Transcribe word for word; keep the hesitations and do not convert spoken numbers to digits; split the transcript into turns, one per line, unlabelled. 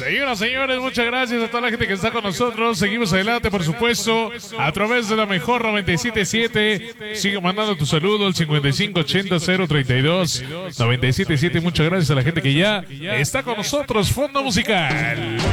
Señoras, señores, muchas gracias a toda la gente que está con nosotros. Seguimos adelante, por supuesto, a través de la mejor noventa y siete punto siete. Sigue mandando tu saludo al cincuenta y cinco ochenta cero treinta y dos noventa y siete punto siete. Muchas gracias a la gente que ya está con nosotros. Fondo musical.